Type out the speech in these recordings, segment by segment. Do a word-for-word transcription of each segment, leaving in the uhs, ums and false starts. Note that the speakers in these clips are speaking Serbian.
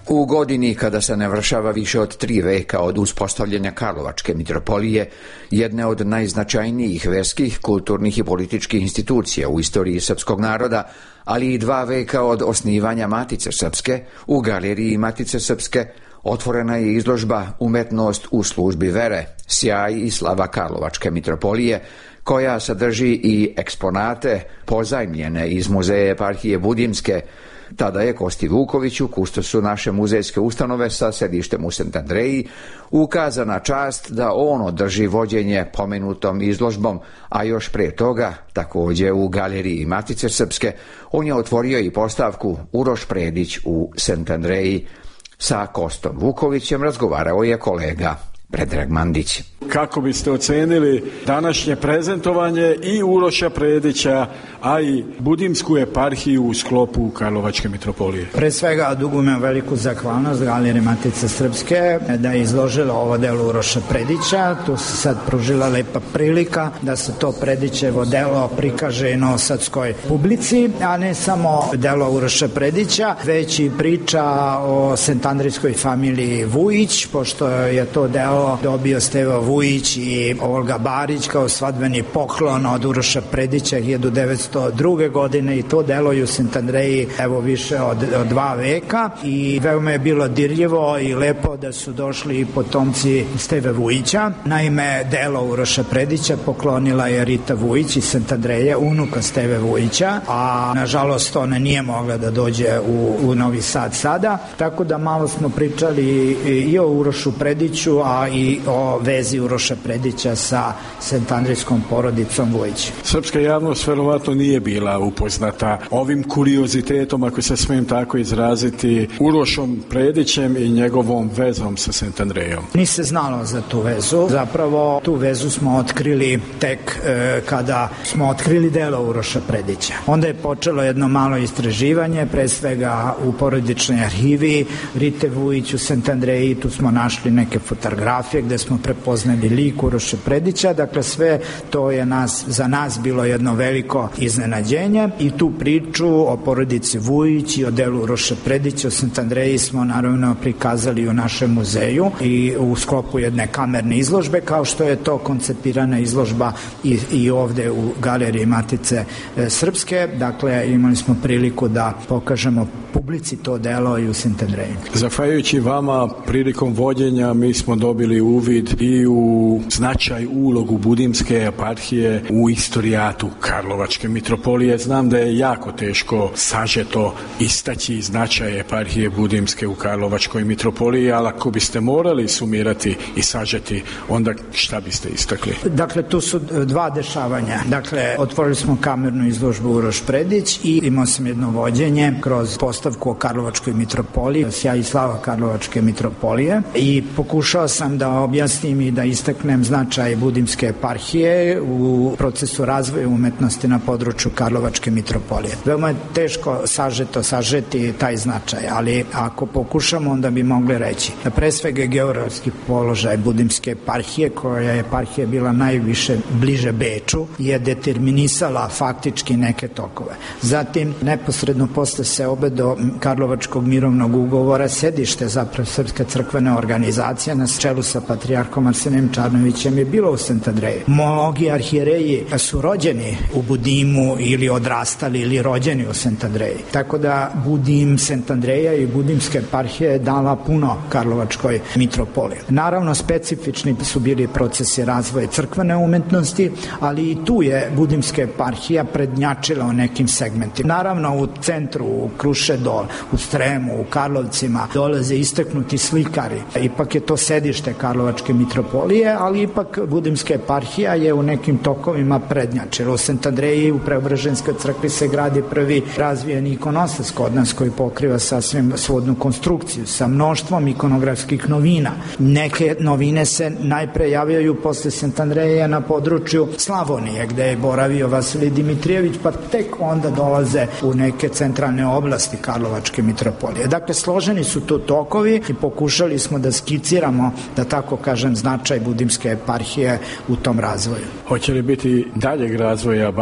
U godini kada se navršava više od tri veka od uspostavljanja Karlovačke mitropolije, jedne od najznačajnijih verskih, kulturnih i političkih institucija u istoriji srpskog naroda, ali i dva veka od osnivanja Matice Srpske, u galeriji Matice Srpske otvorena je izložba Umetnost u službi vere, sjaj i slava Karlovačke mitropolije, koja sadrži i eksponate pozajmljene iz muzeja eparhije Budimske. Tada je Kosti Vukoviću, kustosu naše muzejske ustanove sa sedištem u Sent Andreji, ukazana čast da on održi vođenje pomenutom izložbom, a još pre toga, također u galeriji Matice Srpske, on je otvorio i postavku Uroš Predić u Sent Andreji. Sa Kostom Vukovićem razgovarao je kolega Predrag Mandić. Kako biste ocenili današnje prezentovanje i Uroša Predića, a i Budimsku eparhiju u sklopu Karlovačke mitropolije? Pre svega dugujem veliku zahvalnost galeriji Matice Srpske da je izložila ovo delo Uroša Predića. Tu se sad pružila lepa prilika da se to Predićevo delo prikaže novosadskoj publici, a ne samo delo Uroša Predića, već i priča o sentandrijskoj familiji Vujić, pošto je to delo dobio Stevo Vujić i Olga Barić kao svadbeni poklon od Uroša Predića hiljadu devetsto druge. godine i to delo je u Sent Andreji evo više od, od dva veka i veoma je bilo dirljivo i lepo da su došli potomci Steve Vujića. Naime, delo Uroša Predića poklonila je Rita Vujić iz Sent Andreje, unuka Steve Vujića, a nažalost ona nije mogla da dođe u, u Novi Sad sada, tako da malo smo pričali i o Urošu Prediću, a i o vezi Uroša Predića sa sentandrijskom porodicom Vujić. Srpska javnost verovatno nije bila upoznata ovim kuriozitetom, ako se smijem tako izraziti, Urošom Predićem i njegovom vezom sa Sent Andrejom. Nije se znalo za tu vezu. Zapravo tu vezu smo otkrili tek e, kada smo otkrili delo Uroša Predića. Onda je počelo jedno malo istraživanje, pre svega u porodičnoj arhivi Rite Vujić u Sent Andreji. Tu smo našli neke fotografije gde smo prepoznali lik Uroša Predića. Dakle, sve to je nas, za nas bilo jedno veliko iznenađenje i tu priču o porodici Vujić i o delu Uroša Predića u Sent Andreji smo naravno prikazali u našem muzeju i u sklopu jedne kamerne izložbe, kao što je to koncipirana izložba i, i ovde u galeriji Matice e, Srpske. Dakle, imali smo priliku da pokažemo publici to delo i u Sent Andreji. Zahvaljujući vama, prilikom vođenja mi smo dobili uvid i u značaj, ulogu Budimske eparhije u istorijatu Karlovačke mitropolije. Znam da je jako teško sažeto istaći značaj eparhije Budimske u Karlovačkoj mitropoliji, ali ako biste morali sumirati i sažeti, onda šta biste istakli? Dakle, tu su dva dešavanja. Dakle, otvorili smo kamernu izložbu Uroš Predić i imao sam jedno vođenje kroz postavku o Karlovačkoj mitropoliji, sjaj i slava Karlovačke mitropolije, i pokušao sam da objasnim i da istaknem značaj Budimske eparhije u procesu razvoja umetnosti na području Karlovačke mitropolije. Veoma je teško sažeto sažeti taj značaj, ali ako pokušamo, onda bi mogli reći da pre svega geografski položaj Budimske eparhije, koja je eparhija bila najviše bliže Beču, je determinisala faktički neke tokove. Zatim, neposredno posle seobe do Karlovačkog mirovnog ugovora sedište zapravo Srpske crkvene organizacije na čelu sa patrijarhom Arsenijem Čarnovićem je bilo u Sent Andreji. Mnogi arhijereji su rođeni u Budimu ili odrastali ili rođeni u Sent Andreji. Tako da Budim, Sent Andreja i Budimska eparhija je dala puno Karlovačkoj mitropoliji. Naravno, specifični su bili procesi razvoja crkvene umetnosti, ali i tu je Budimska eparhija prednjačila u nekim segmentima. Naravno, u centru, u Krušedol, u Stremu, u Karlovcima dolaze istaknuti slikari. Ipak je to sedište Karlovačke mitropolije, ali ipak Budimska eparhija je u nekim tokovima prednjačila. U Sent Andreji, u Preobraženskoj crkvi se gradi prvi razvijeni ikonostas kod nas, koji pokriva sasvim svodnu konstrukciju sa mnoštvom ikonografskih novina. Neke novine se najpre javljaju posle Sent Andreja na području Slavonije, gde je boravio Vasilij Dimitrijević, pa tek onda dolaze u neke centralne oblasti Karlovačke mitropolije. Dakle, složeni su tu tokovi i pokušali smo da skiciramo, da tako kažem, značaj Budimske eparhije u tom razvoju. Hoće li biti daljeg razvoja, bar što se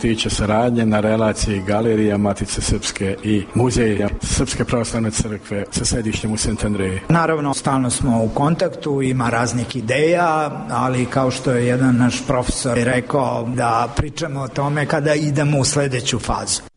tiče saradnje na relaciji galerija Matice Srpske i muzeja Srpske pravoslavne crkve sa sedištem u Sant Andreji. Naravno, stalno smo u kontaktu, ima raznih ideja, ali kao što je jedan naš profesor rekao, da pričamo o tome kada idemo u sledeću fazu.